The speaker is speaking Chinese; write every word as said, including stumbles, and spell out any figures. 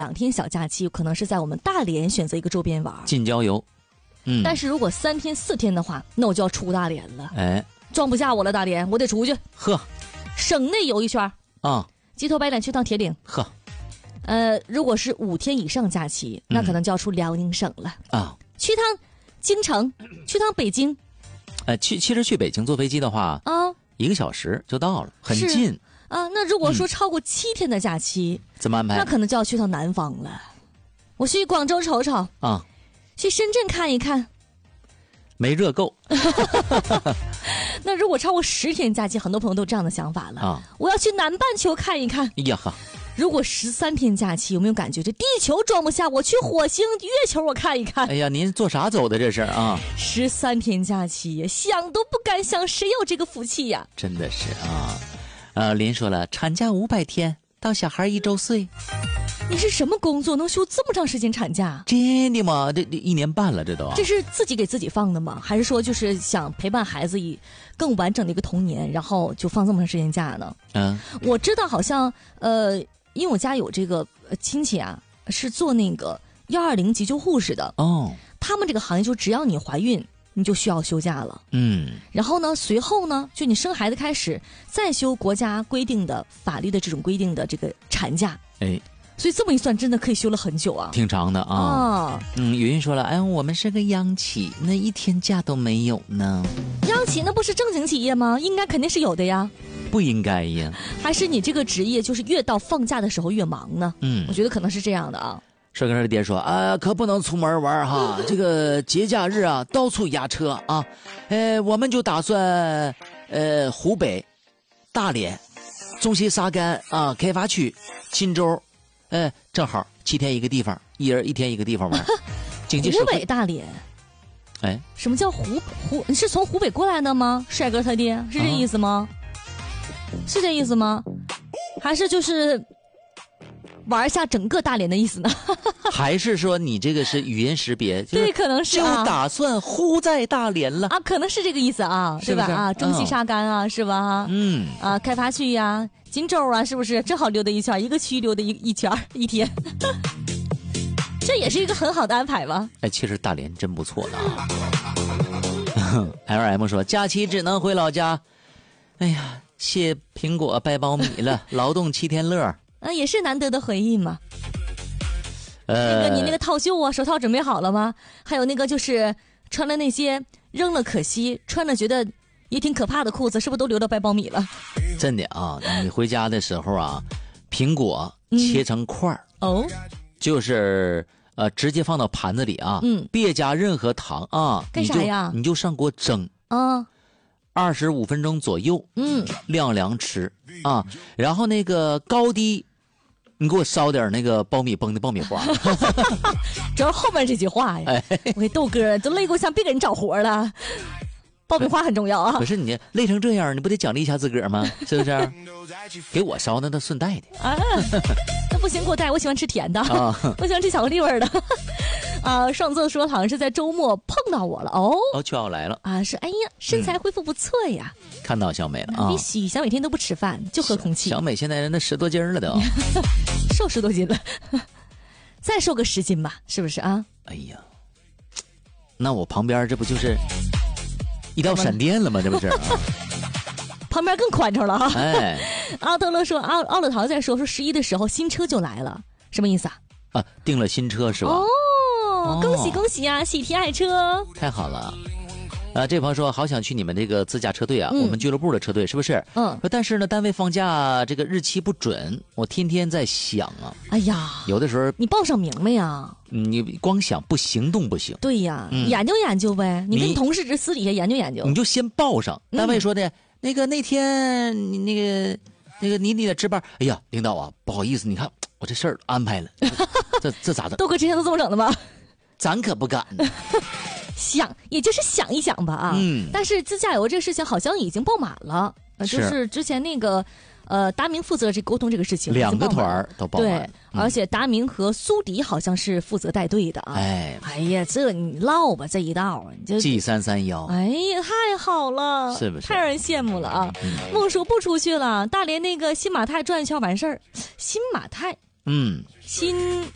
两天小假期，可能是在我们大连选择一个周边玩， 近郊游。嗯， 但是如果三天四天的话，那我就要出大连了。 哎， 装不下我了，大连，我得出去。 呵， 省内游一圈啊， 鸡头白脸去趟铁岭。 呵， 呃，如果是五天以上假期，那可能就要出辽宁省了。 嗯、啊， 去趟京城，去趟北京。 呃，去其实去北京坐飞机的话，啊，一个小时就到了，很近。 啊，那如果说超过七天的假期， 嗯、怎么安排？ 那可能就要去趟南方了。我去广州瞅瞅啊。 去深圳看一看， 没热够。 那如果超过十天假期，很多朋友都这样的想法了啊！我要去南半球看一看。 哎呀哈！ 如果十三天假期，有没有感觉这地球装不下？我去火星、月球我看一看。 哎呀，您做啥走的这是啊？ 十三天假期，想都不敢想，谁有这个福气呀？ 真的是啊！呃，林说了，产假五百天，到小孩一周岁。 你是什么工作能休这么长时间产假？ 真的吗？这这一年半了，这都。 这是自己给自己放的吗？还是说就是想陪伴孩子以更完整的一个童年，然后就放这么长时间假呢？嗯，我知道好像呃，因为我家有这个亲戚啊，是做那个幺二零急救护士的哦。他们这个行业就只要你怀孕，你就需要休假了。嗯，然后呢，随后呢，就你生孩子开始再休国家规定的法律的这种规定的这个产假。哎。所以这么一算，真的可以休了很久啊， 挺长的啊。啊嗯，云云说了，哎，我们是个央企，那一天假都没有呢。 央企那不是正经企业吗？应该肯定是有的呀。 不应该呀。 还是你这个职业就是越到放假的时候越忙呢？嗯，我觉得可能是这样的啊。 帅哥的爹说啊，可不能出门玩哈，这个节假日啊，到处压车啊。呃，我们就打算呃湖北、大连、中西沙干啊、开发区、钦州。哎，正好七天一个地方，一人一天一个地方玩。经济湖北大连， 哎， 什么叫湖湖？你是从湖北过来的吗？帅哥他爹是这意思吗？啊、是这意思吗？还是就是玩一下整个大连的意思呢？ 还是说你这个是语音识别？就是、 对，可能是、 啊、就打算呼在大连了啊，可能是这个意思啊， 是吧？啊，中西沙干啊，嗯、是吧？嗯，啊，开发区呀、啊。荆州啊，是不是正好溜达一圈，一个区溜达一一圈一天？这也是一个很好的安排吗？ 哎，其实大连真不错的啊。L M 说，假期只能回老家。哎呀，谢苹果掰苞米了，劳动七天乐。 啊，也是难得的回忆嘛。 呃， 那个你那个套袖啊，手套准备好了吗？还有那个就是穿了那些扔了可惜，穿了觉得也挺可怕的裤子，是不是都留到掰苞米了？ 真的啊，你回家的时候啊，苹果切成块儿、嗯、哦，就是呃直接放到盘子里啊，嗯，别加任何糖啊。 干啥呀？ 你就你就上锅蒸啊，二十五分钟左右，嗯，晾凉吃啊。然后那个高低，你给我烧点那个苞米崩的爆米花。 主要后面这句话呀，哎、我给豆哥都累够呛，别给人找活了。爆米花很重要啊！ 可是你累成这样，你不得奖励一下自个儿吗？是不是？给我烧那都顺带的啊， 那不行，给我带，我喜欢吃甜的，啊、我喜欢吃巧克力味的。啊，上次说好像是在周末碰到我了哦， 哦，就要来了啊！是，哎呀，身材恢复不错呀， 嗯、看到小美了啊！ 必须，小美天都不吃饭，就喝空气。 小美现在那十多斤了都， 瘦十多斤了，再瘦个十斤吧，是不是啊？ 哎呀，那我旁边这不就是一道闪电了吗？这不是、啊、 旁边更宽敞了哈。 哎， 奥特勒说，奥奥勒陶在说说十一的时候新车就来了，什么意思啊？ 啊，订了新车是吧？ 哦，哦恭喜恭喜啊，喜提爱车， 太好了。啊，这朋友说好想去你们这个自驾车队啊、嗯，我们俱乐部的车队是不是？嗯。但是呢，单位放假这个日期不准，我天天在想啊。 哎呀， 有的时候你报上名了呀？ 你光想不行动不行。 对呀，嗯、研究研究呗。你跟你同事这私底下研究研究。 你就先报上。单位说的、嗯、那个那天你那个那个你你得值班。哎呀，领导啊，不好意思，你看我这事儿安排了，这这咋整？ 豆哥之前都这么整的吗？ 咱可不敢。 想也就是想一想吧啊，嗯，但是自驾游这个事情好像已经爆满了，呃，就是之前那个呃达明负责这沟通这个事情， 两个团都爆满， 对、嗯，而且达明和苏迪好像是负责带队的啊。哎，哎呀，这你唠吧这一道，你就 G 三三一， 哎呀，太好了， 是不是？ 太让人羡慕了啊！孟、嗯、叔不出去了，大连那个新马泰转一圈完事儿，新马泰，嗯，新。